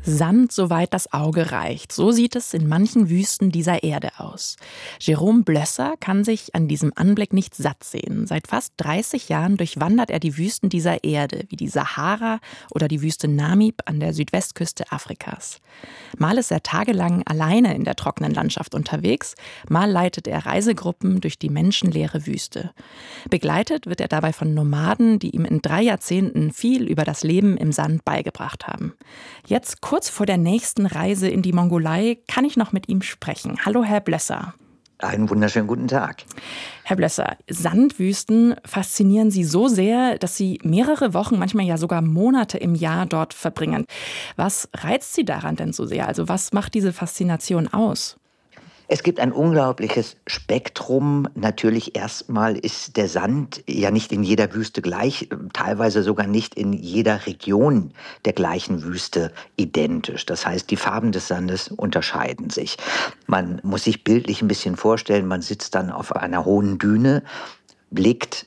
Sand, soweit das Auge reicht. So sieht es in manchen Wüsten dieser Erde aus. Jérôme Blösser kann sich an diesem Anblick nicht satt sehen. Seit fast 30 Jahren durchwandert er die Wüsten dieser Erde, wie die Sahara oder die Wüste Namib an der Südwestküste Afrikas. Mal ist er tagelang alleine in der trockenen Landschaft unterwegs, mal leitet er Reisegruppen durch die menschenleere Wüste. Begleitet wird er dabei von Nomaden, die ihm in 3 Jahrzehnten viel über das Leben im Sand beigebracht haben. Jetzt, kurz vor der nächsten Reise in die Mongolei, kann ich noch mit ihm sprechen. Hallo, Herr Blösser. Einen wunderschönen guten Tag. Herr Blösser, Sandwüsten faszinieren Sie so sehr, dass Sie mehrere Wochen, manchmal ja sogar Monate im Jahr dort verbringen. Was reizt Sie daran denn so sehr? Also was macht diese Faszination aus? Es gibt ein unglaubliches Spektrum. Natürlich erstmal ist der Sand ja nicht in jeder Wüste gleich, teilweise sogar nicht in jeder Region der gleichen Wüste identisch. Das heißt, die Farben des Sandes unterscheiden sich. Man muss sich bildlich ein bisschen vorstellen, man sitzt dann auf einer hohen Düne, blickt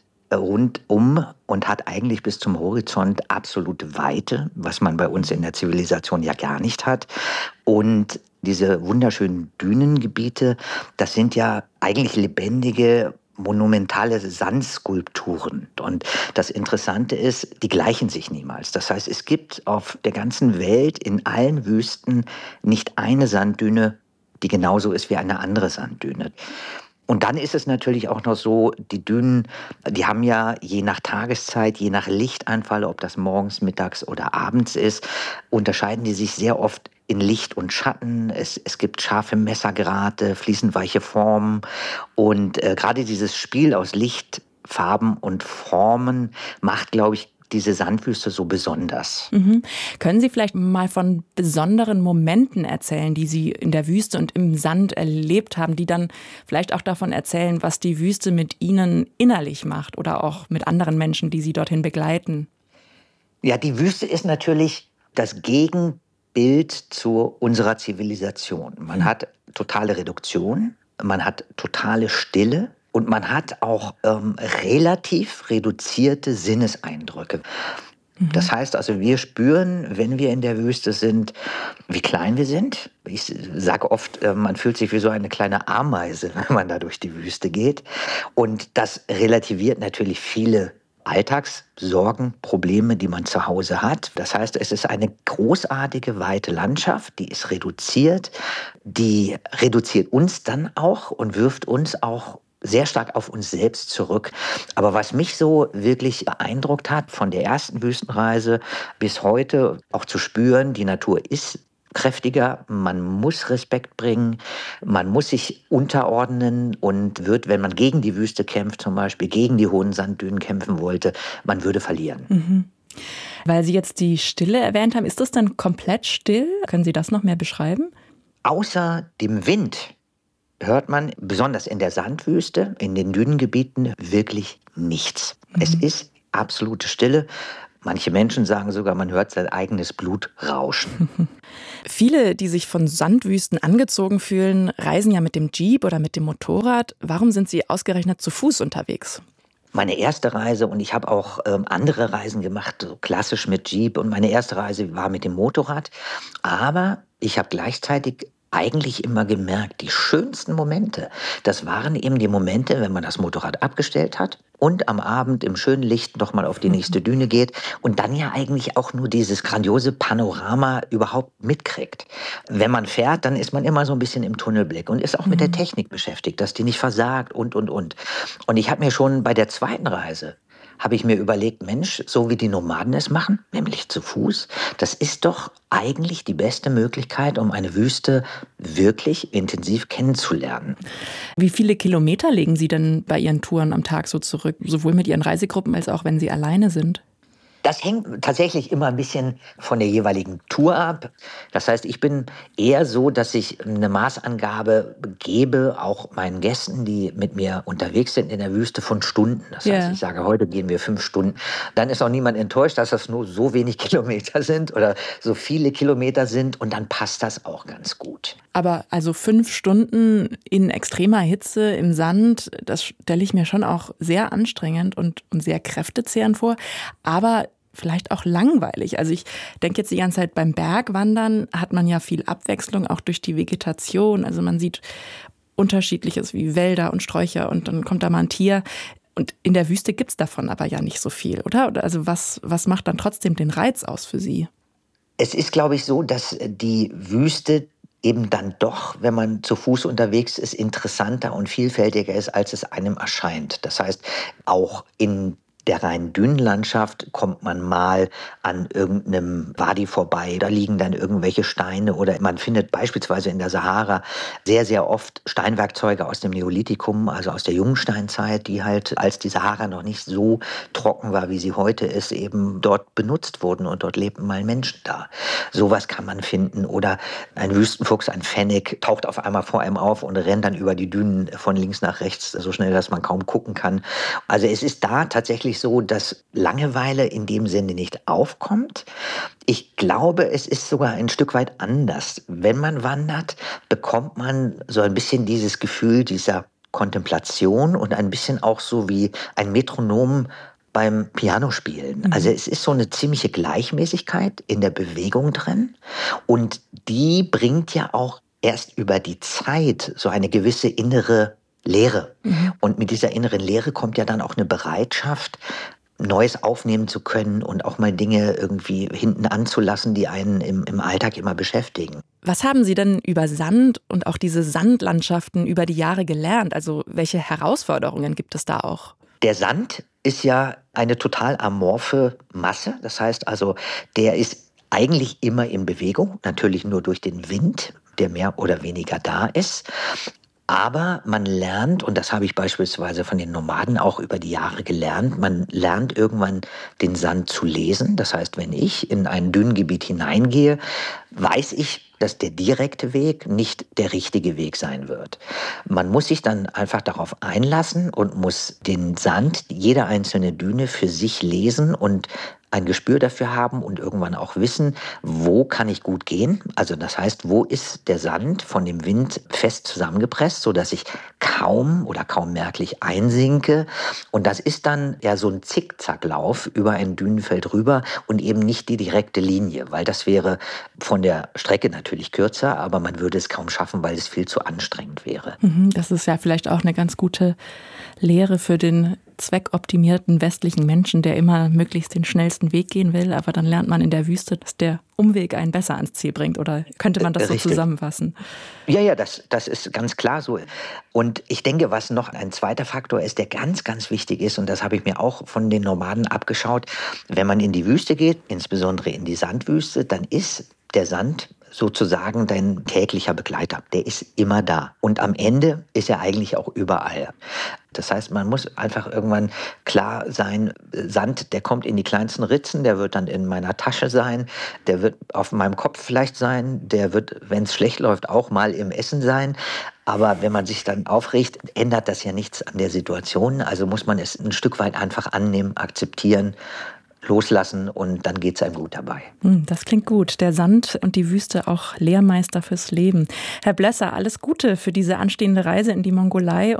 rundum und hat eigentlich bis zum Horizont absolute Weite, was man bei uns in der Zivilisation ja gar nicht hat. Und diese wunderschönen Dünengebiete, das sind ja eigentlich lebendige, monumentale Sandskulpturen. Und das Interessante ist, die gleichen sich niemals. Das heißt, es gibt auf der ganzen Welt in allen Wüsten nicht eine Sanddüne, die genauso ist wie eine andere Sanddüne. Und dann ist es natürlich auch noch so, die Dünen, die haben ja je nach Tageszeit, je nach Lichteinfall, ob das morgens, mittags oder abends ist, unterscheiden die sich sehr oft in Licht und Schatten. Es gibt scharfe Messergrate, fließend weiche Formen. Und gerade dieses Spiel aus Licht, Farben und Formen macht, glaube ich, diese Sandwüste so besonders. Können Sie vielleicht mal von besonderen Momenten erzählen, die Sie in der Wüste und im Sand erlebt haben, die dann vielleicht auch davon erzählen, was die Wüste mit Ihnen innerlich macht oder auch mit anderen Menschen, die Sie dorthin begleiten? Ja, die Wüste ist natürlich das Gegenbild zu unserer Zivilisation. Man hat totale Reduktion, man hat totale Stille. Und man hat auch relativ reduzierte Sinneseindrücke. Das heißt also, wir spüren, wenn wir in der Wüste sind, wie klein wir sind. Ich sage oft, man fühlt sich wie so eine kleine Ameise, wenn man da durch die Wüste geht. Und das relativiert natürlich viele Alltagssorgen, Probleme, die man zu Hause hat. Das heißt, es ist eine großartige, weite Landschaft, die ist reduziert. Die reduziert uns dann auch und wirft uns auch sehr stark auf uns selbst zurück. Aber was mich so wirklich beeindruckt hat, von der ersten Wüstenreise bis heute auch zu spüren, die Natur ist kräftiger, man muss Respekt bringen, man muss sich unterordnen und wird, wenn man gegen die Wüste kämpft, zum Beispiel gegen die hohen Sanddünen kämpfen wollte, man würde verlieren. Weil Sie jetzt die Stille erwähnt haben, ist das dann komplett still? Können Sie das noch mehr beschreiben? Außer dem Wind hört man, besonders in der Sandwüste, in den Dünengebieten, wirklich nichts. Es ist absolute Stille. Manche Menschen sagen sogar, man hört sein eigenes Blut rauschen. Viele, die sich von Sandwüsten angezogen fühlen, reisen ja mit dem Jeep oder mit dem Motorrad. Warum sind Sie ausgerechnet zu Fuß unterwegs? Meine erste Reise, und ich habe auch andere Reisen gemacht, so klassisch mit Jeep, und meine erste Reise war mit dem Motorrad. Aber ich habe gleichzeitig eigentlich immer gemerkt, die schönsten Momente, das waren eben die Momente, wenn man das Motorrad abgestellt hat und am Abend im schönen Licht nochmal auf die nächste Düne geht und dann ja eigentlich auch nur dieses grandiose Panorama überhaupt mitkriegt. Wenn man fährt, dann ist man immer so ein bisschen im Tunnelblick und ist auch mit der Technik beschäftigt, dass die nicht versagt und. Und ich habe mir schon bei der zweiten Reise habe ich mir überlegt, Mensch, so wie die Nomaden es machen, nämlich zu Fuß, das ist doch eigentlich die beste Möglichkeit, um eine Wüste wirklich intensiv kennenzulernen. Wie viele Kilometer legen Sie denn bei Ihren Touren am Tag so zurück, sowohl mit Ihren Reisegruppen als auch wenn Sie alleine sind? Das hängt tatsächlich immer ein bisschen von der jeweiligen Tour ab. Das heißt, ich bin eher so, dass ich eine Maßangabe gebe, auch meinen Gästen, die mit mir unterwegs sind in der Wüste, von Stunden. Das heißt, ich sage, heute gehen wir 5 Stunden. Dann ist auch niemand enttäuscht, dass das nur so wenig Kilometer sind oder so viele Kilometer sind. Und dann passt das auch ganz gut. Aber also 5 Stunden in extremer Hitze im Sand, das stelle ich mir schon auch sehr anstrengend und sehr kräftezehrend vor. Aber vielleicht auch langweilig. Also ich denke jetzt die ganze Zeit, beim Bergwandern hat man ja viel Abwechslung, auch durch die Vegetation. Also man sieht Unterschiedliches wie Wälder und Sträucher und dann kommt da mal ein Tier. Und in der Wüste gibt's davon aber ja nicht so viel, oder? Also was macht dann trotzdem den Reiz aus für Sie? Es ist, glaube ich, so, dass die Wüste eben dann doch, wenn man zu Fuß unterwegs ist, interessanter und vielfältiger ist, als es einem erscheint. Das heißt, auch in der reinen Dünenlandschaft kommt man mal an irgendeinem Wadi vorbei. Da liegen dann irgendwelche Steine oder man findet beispielsweise in der Sahara sehr, sehr oft Steinwerkzeuge aus dem Neolithikum, also aus der Jungsteinzeit, die halt, als die Sahara noch nicht so trocken war, wie sie heute ist, eben dort benutzt wurden und dort lebten mal Menschen da. Sowas kann man finden. Oder ein Wüstenfuchs, ein Fennec, taucht auf einmal vor einem auf und rennt dann über die Dünen von links nach rechts, so schnell, dass man kaum gucken kann. Also es ist da tatsächlich so, dass Langeweile in dem Sinne nicht aufkommt. Ich glaube, es ist sogar ein Stück weit anders. Wenn man wandert, bekommt man so ein bisschen dieses Gefühl dieser Kontemplation und ein bisschen auch so wie ein Metronom beim Pianospielen. Also es ist so eine ziemliche Gleichmäßigkeit in der Bewegung drin und die bringt ja auch erst über die Zeit so eine gewisse innere Leere. Und mit dieser inneren Leere kommt ja dann auch eine Bereitschaft, Neues aufnehmen zu können und auch mal Dinge irgendwie hinten anzulassen, die einen im Alltag immer beschäftigen. Was haben Sie denn über Sand und auch diese Sandlandschaften über die Jahre gelernt? Also welche Herausforderungen gibt es da auch? Der Sand ist ja eine total amorphe Masse. Das heißt also, der ist eigentlich immer in Bewegung, natürlich nur durch den Wind, der mehr oder weniger da ist. Aber man lernt, und das habe ich beispielsweise von den Nomaden auch über die Jahre gelernt, man lernt irgendwann den Sand zu lesen. Das heißt, wenn ich in ein Dünengebiet hineingehe, weiß ich, dass der direkte Weg nicht der richtige Weg sein wird. Man muss sich dann einfach darauf einlassen und muss den Sand, jede einzelne Düne für sich lesen und ein Gespür dafür haben und irgendwann auch wissen, wo kann ich gut gehen. Also das heißt, wo ist der Sand von dem Wind fest zusammengepresst, sodass ich kaum oder kaum merklich einsinke. Und das ist dann ja so ein Zickzacklauf über ein Dünenfeld rüber und eben nicht die direkte Linie, weil das wäre von der Strecke natürlich kürzer, aber man würde es kaum schaffen, weil es viel zu anstrengend wäre. Das ist ja vielleicht auch eine ganz gute Lehre für den zweckoptimierten westlichen Menschen, der immer möglichst den schnellsten Weg gehen will, aber dann lernt man in der Wüste, dass der Umweg einen besser ans Ziel bringt, oder könnte man das so zusammenfassen? Ja, das ist ganz klar so. Und ich denke, was noch ein zweiter Faktor ist, der ganz, ganz wichtig ist, und das habe ich mir auch von den Nomaden abgeschaut, wenn man in die Wüste geht, insbesondere in die Sandwüste, dann ist der Sand sozusagen dein täglicher Begleiter. Der ist immer da. Und am Ende ist er eigentlich auch überall. Das heißt, man muss einfach irgendwann klar sein, Sand, der kommt in die kleinsten Ritzen, der wird dann in meiner Tasche sein, der wird auf meinem Kopf vielleicht sein, der wird, wenn es schlecht läuft, auch mal im Essen sein. Aber wenn man sich dann aufregt, ändert das ja nichts an der Situation. Also muss man es ein Stück weit einfach annehmen, akzeptieren, loslassen und dann geht es einem gut dabei. Das klingt gut. Der Sand und die Wüste auch Lehrmeister fürs Leben. Herr Blesser, alles Gute für diese anstehende Reise in die Mongolei